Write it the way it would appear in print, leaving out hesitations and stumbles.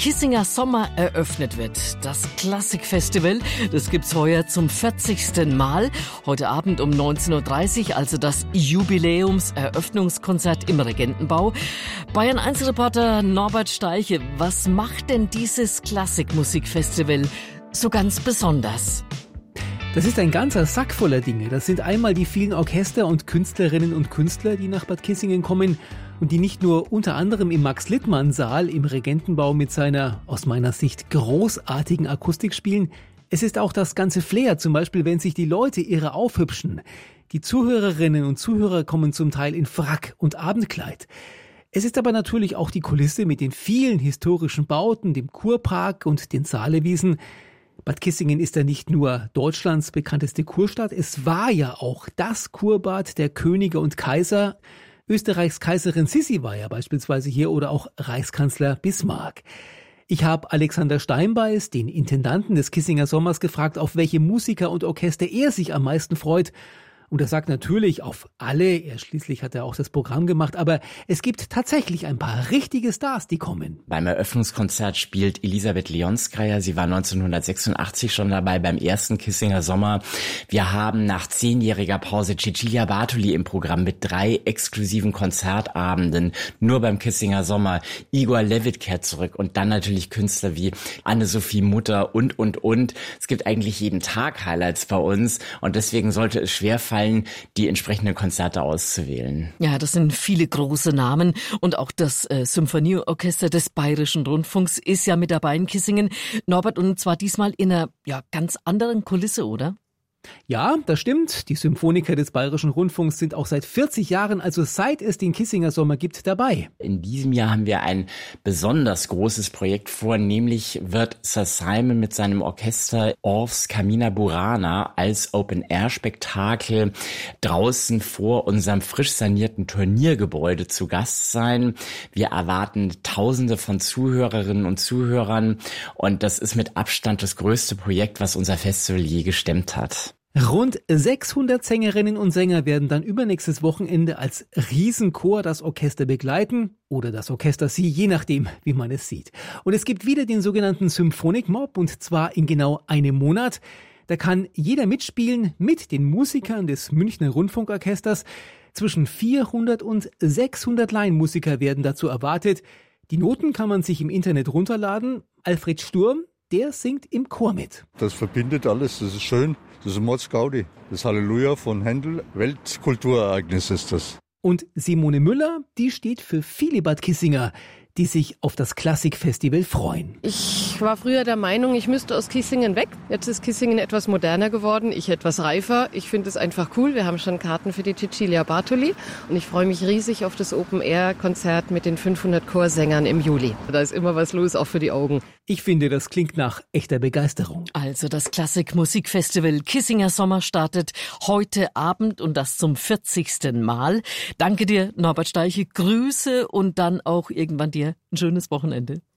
Kissinger Sommer eröffnet wird. Das Klassikfestival, das gibt's heuer zum 40. Mal. Heute Abend um 19.30 Uhr, also das Jubiläumseröffnungskonzert im Regentenbau. Bayern 1 Reporter Norbert Steiche, was macht denn dieses Klassikmusikfestival so ganz besonders? Das ist ein ganzer Sack voller Dinge. Das sind einmal die vielen Orchester und Künstlerinnen und Künstler, die nach Bad Kissingen kommen und die nicht nur unter anderem im Max-Littmann-Saal im Regentenbau mit seiner, aus meiner Sicht, großartigen Akustik spielen. Es ist auch das ganze Flair, zum Beispiel, wenn sich die Leute ihre aufhübschen. Die Zuhörerinnen und Zuhörer kommen zum Teil in Frack und Abendkleid. Es ist aber natürlich auch die Kulisse mit den vielen historischen Bauten, dem Kurpark und den Saalewiesen. Bad Kissingen ist ja nicht nur Deutschlands bekannteste Kurstadt, es war ja auch das Kurbad der Könige und Kaiser. Österreichs Kaiserin Sissi war ja beispielsweise hier oder auch Reichskanzler Bismarck. Ich habe Alexander Steinbeiß, den Intendanten des Kissinger Sommers, gefragt, auf welche Musiker und Orchester er sich am meisten freut. Und er sagt natürlich auf alle, schließlich hat er auch das Programm gemacht, aber es gibt tatsächlich ein paar richtige Stars, die kommen. Beim Eröffnungskonzert spielt Elisabeth Leonskaya, sie war 1986 schon dabei beim ersten Kissinger Sommer. Wir haben nach 10-jähriger Pause Cecilia Bartoli im Programm mit 3 exklusiven Konzertabenden, nur beim Kissinger Sommer. Igor Levit kehrt zurück und dann natürlich Künstler wie Anne-Sophie Mutter und. Es gibt eigentlich jeden Tag Highlights bei uns und deswegen sollte es schwerfallen, die entsprechenden Konzerte auszuwählen. Ja, das sind viele große Namen und auch das Symphonieorchester des Bayerischen Rundfunks ist ja mit dabei in Kissingen. Norbert, und zwar diesmal in einer ganz anderen Kulisse, oder? Ja, das stimmt. Die Symphoniker des Bayerischen Rundfunks sind auch seit 40 Jahren, also seit es den Kissinger Sommer gibt, dabei. In diesem Jahr haben wir ein besonders großes Projekt vor, nämlich wird Sir Simon mit seinem Orchester Orffs Carmina Burana als Open-Air-Spektakel draußen vor unserem frisch sanierten Turniergebäude zu Gast sein. Wir erwarten Tausende von Zuhörerinnen und Zuhörern und das ist mit Abstand das größte Projekt, was unser Festival je gestemmt hat. Rund 600 Sängerinnen und Sänger werden dann übernächstes Wochenende als Riesenchor das Orchester begleiten oder das Orchester sie, je nachdem, wie man es sieht. Und es gibt wieder den sogenannten Symphonic Mob und zwar in genau einem Monat. Da kann jeder mitspielen mit den Musikern des Münchner Rundfunkorchesters. Zwischen 400 und 600 Laienmusiker werden dazu erwartet. Die Noten kann man sich im Internet runterladen. Alfred Sturm, der singt im Chor mit. Das verbindet alles, das ist schön. Das ist Mordsgaudi. Das Halleluja von Händel. Weltkulturereignis ist das. Und Simone Müller, die steht für viele Bad Kissinger, die sich auf das Klassikfestival freuen. Ich war früher der Meinung, ich müsste aus Kissingen weg. Jetzt ist Kissingen etwas moderner geworden, ich etwas reifer. Ich finde es einfach cool. Wir haben schon Karten für die Cecilia Bartoli und ich freue mich riesig auf das Open-Air-Konzert mit den 500 Chorsängern im Juli. Da ist immer was los, auch für die Augen. Ich finde, das klingt nach echter Begeisterung. Also das Klassikmusikfestival Kissinger Sommer startet heute Abend und das zum 40. Mal. Danke dir, Norbert Steiche. Grüße und dann auch irgendwann dir ein schönes Wochenende.